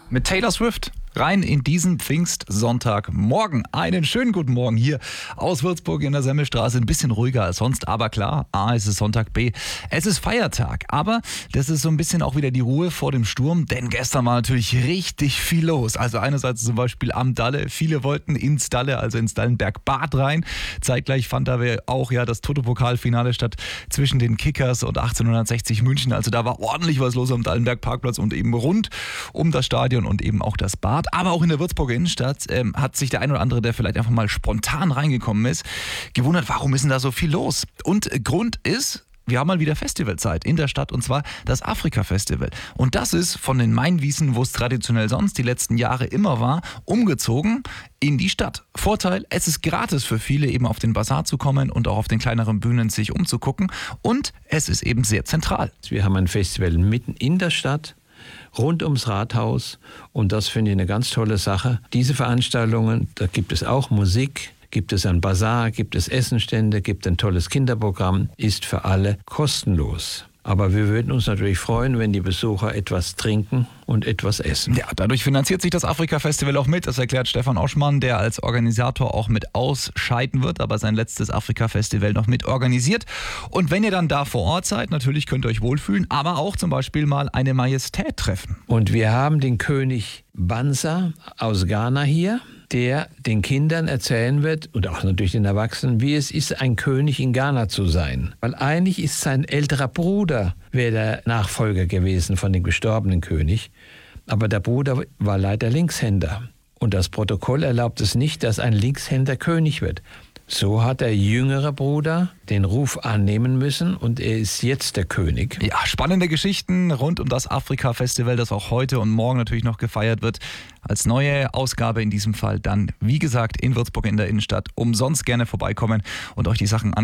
Mit Taylor Swift rein in diesen Pfingstsonntagmorgen. Einen schönen guten Morgen hier aus Würzburg in der Semmelstraße. Ein bisschen ruhiger als sonst, aber klar, A, es ist Sonntag, B, es ist Feiertag. Aber das ist so ein bisschen auch wieder die Ruhe vor dem Sturm, denn gestern war natürlich richtig viel los. Also einerseits zum Beispiel am Dalle. Viele wollten ins Dalle, also ins Dallenberg-Bad rein. Zeitgleich fand da auch das Toto-Pokalfinale statt zwischen den Kickers und 1860 München. Also da war ordentlich was los am Dallenberg-Parkplatz und eben rund um das Stadion und eben auch das Bad. Aber auch in der Würzburger Innenstadt hat sich der ein oder andere, der vielleicht einfach mal spontan reingekommen ist, gewundert, warum ist denn da so viel los? Und Grund ist, wir haben mal wieder Festivalzeit in der Stadt, und zwar das Afrika-Festival. Und das ist von den Mainwiesen, wo es traditionell sonst die letzten Jahre immer war, umgezogen in die Stadt. Vorteil, es ist gratis für viele, eben auf den Basar zu kommen und auch auf den kleineren Bühnen sich umzugucken. Und es ist eben sehr zentral. Wir haben ein Festival mitten in der Stadt, rund ums Rathaus, und das finde ich eine ganz tolle Sache. Diese Veranstaltungen, da gibt es auch Musik, gibt es ein Basar, gibt es Essenstände, gibt ein tolles Kinderprogramm, ist für alle kostenlos. Aber wir würden uns natürlich freuen, wenn die Besucher etwas trinken und etwas essen. Ja, dadurch finanziert sich das Afrika-Festival auch mit. Das erklärt Stefan Oschmann, der als Organisator auch mit ausscheiden wird, aber sein letztes Afrika-Festival noch mit organisiert. Und wenn ihr dann da vor Ort seid, natürlich könnt ihr euch wohlfühlen, aber auch zum Beispiel mal eine Majestät treffen. Und wir haben den König Banza aus Ghana hier, der den Kindern erzählen wird und auch natürlich den Erwachsenen, wie es ist, ein König in Ghana zu sein. Weil eigentlich ist sein älterer Bruder wäre der Nachfolger gewesen von dem gestorbenen König. Aber der Bruder war leider Linkshänder. Und das Protokoll erlaubt es nicht, dass ein Linkshänder König wird. So hat der jüngere Bruder den Ruf annehmen müssen und er ist jetzt der König. Ja, spannende Geschichten rund um das Afrika-Festival, das auch heute und morgen natürlich noch gefeiert wird. Als neue Ausgabe in diesem Fall dann, wie gesagt, in Würzburg in der Innenstadt. Umsonst gerne vorbeikommen und euch die Sachen anschauen.